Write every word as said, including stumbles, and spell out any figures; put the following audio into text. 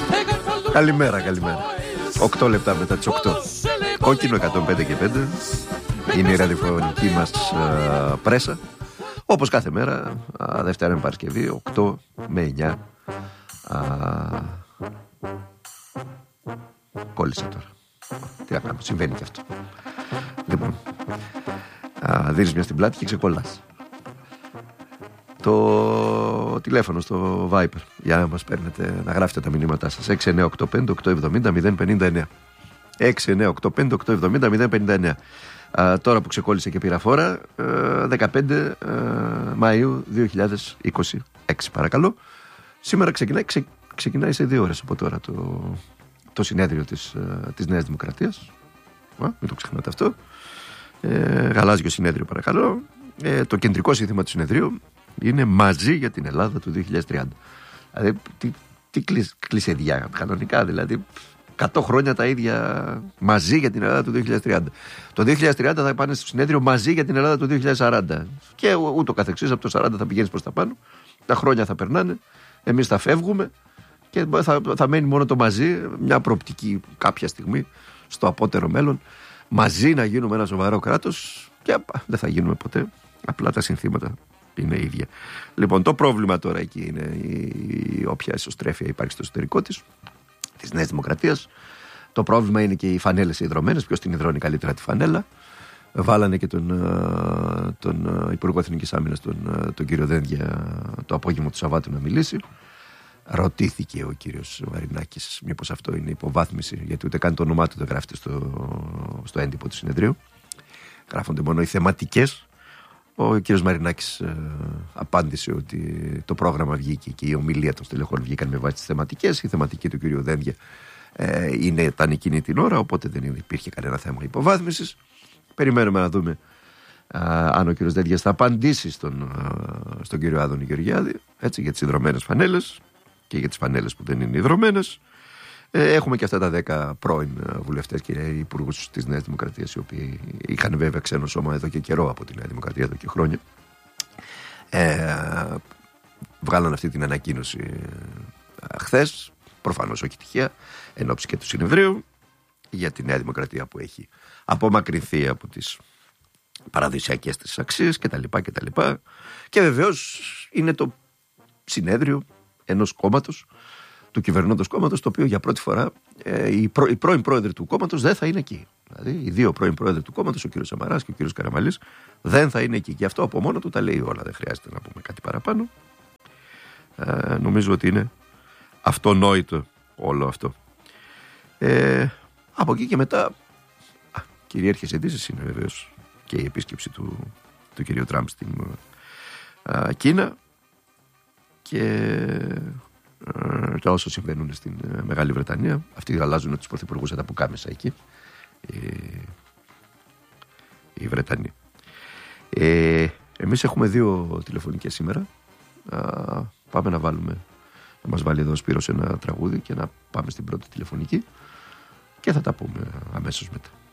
Καλημέρα, καλημέρα. Οκτώ λεπτά μετά τις οκτώ. Κόκκινο εκατόν πέντε και πέντε. Είναι η ραδιοφωνική μας uh, πρέσα. Όπως κάθε μέρα, uh, Δευτέρα με Παρασκευή, οκτώ με εννιά. Uh, κόλλησα τώρα. Τι να κάνω, συμβαίνει και αυτό. Λοιπόν, uh, δίνεις μια στην πλάτη και ξεκολλάς. Το τηλέφωνο στο Viber για να μας παίρνετε, να γράφετε τα μηνύματά σας. έξι εννιά οκτώ πέντε οκτώ εβδομήντα μηδέν πενήντα εννέα. έξι εννιά οκτώ πέντε οκτώ εβδομήντα μηδέν πενήντα εννέα. Α, τώρα που ξεκόλλησε και πήρα φόρα, δεκαπέντε Μαΐου δύο χιλιάδες είκοσι έξι, παρακαλώ. Σήμερα ξεκινάει, ξε, ξεκινάει σε δύο ώρες από τώρα το, το συνέδριο της, της Νέας Δημοκρατίας. Α, μην το ξεχνάτε αυτό. Ε, γαλάζιο συνέδριο, παρακαλώ. Ε, το κεντρικό σύνθημα του συνεδρίου είναι μαζί για την Ελλάδα του δύο χιλιάδες τριάντα. Δηλαδή, τι, τι κλεισεδιά κανονικά, δηλαδή. εκατό χρόνια τα ίδια μαζί για την Ελλάδα του δύο χιλιάδες τριάντα. Το δύο χιλιάδες τριάντα θα πάνε στο συνέδριο μαζί για την Ελλάδα του δύο χιλιάδες σαράντα. Και ούτω καθεξής, από το σαράντα θα πηγαίνεις προς τα πάνω. Τα χρόνια θα περνάνε, εμείς θα φεύγουμε και θα, θα μένει μόνο το μαζί, μια προοπτική κάποια στιγμή στο απότερο μέλλον. Μαζί να γίνουμε ένα σοβαρό κράτος και δεν θα γίνουμε ποτέ. Απλά τα συνθήματα είναι ίδια. Λοιπόν, το πρόβλημα τώρα εκεί είναι η όποια ισοστρέφεια υπάρχει στο εσωτερικό της, της Νέας Δημοκρατίας. Το πρόβλημα είναι και οι φανέλες ιδρωμένες. Ποιος την ιδρώνει καλύτερα τη φανέλα? Βάλανε και τον, τον Υπουργό Εθνικής Άμυνας, τον, τον κύριο Δένδια, το απόγευμα του Σαββάτου να μιλήσει. Ρωτήθηκε ο κύριος Μαρινάκης μήπως αυτό είναι υποβάθμιση, γιατί ούτε καν το όνομά του δεν γράφεται στο, στο έντυπο του συνεδρίου. Γράφονται μόνο οι θεματικές. Ο κύριος Μαρινάκης ε, απάντησε ότι το πρόγραμμα βγήκε και η ομιλία των στελεχών βγήκαν με βάση τις θεματικές. Η θεματική του κύριου Δένδια ε, είναι, ήταν εκείνη την ώρα, οπότε δεν υπήρχε κανένα θέμα υποβάθμισης. Περιμένουμε να δούμε α, αν ο κύριος Δένδιας θα απαντήσει στον, α, στον κύριο Άδωνη Γεωργιάδη, έτσι, για τις ιδρωμένες φανέλες και για τις φανέλες που δεν είναι ιδρωμένες. Ε, έχουμε και αυτά τα δέκα πρώην βουλευτές και υπουργούς της Νέας Δημοκρατίας, οι οποίοι είχαν βέβαια ξένο σώμα εδώ και καιρό από τη Νέα Δημοκρατία, εδώ και χρόνια. Ε, βγάλαν αυτή την ανακοίνωση ε, χθες, προφανώς όχι τυχαία, εν ώψη και του συνεδρίου, για τη Νέα Δημοκρατία που έχει απομακρυνθεί από τις παραδοσιακές της αξίες κτλ. κτλ. Και βεβαίως είναι το συνέδριο ενός κόμματος, του κυβερνώντος κόμματος, το οποίο για πρώτη φορά ε, οι, προ, οι πρώην πρόεδροι του κόμματος δεν θα είναι εκεί. Δηλαδή, οι δύο πρώην πρόεδροι του κόμματος, ο κύριος Σαμαράς και ο κύριος Καραμανλής, δεν θα είναι εκεί. Και αυτό από μόνο του τα λέει όλα. Δεν χρειάζεται να πούμε κάτι παραπάνω. Ε, νομίζω ότι είναι αυτονόητο όλο αυτό. Ε, από εκεί και μετά, α, κυρίαρχες ειδήσεις είναι βεβαίως και η επίσκεψη του, του κυρίου Τραμπ στην α, Κίνα και. Και όσο συμβαίνουν στην Μεγάλη Βρετανία. Αυτοί αλλάζουν τους πρωθυπουργούς τα πουκάμισα εκεί, οι, οι Βρετανοί. ε, Εμείς έχουμε δύο τηλεφωνικές σήμερα. Α, πάμε να βάλουμε, να μας βάλει εδώ ο Σπύρος ένα τραγούδι και να πάμε στην πρώτη τηλεφωνική και θα τα πούμε αμέσως μετά.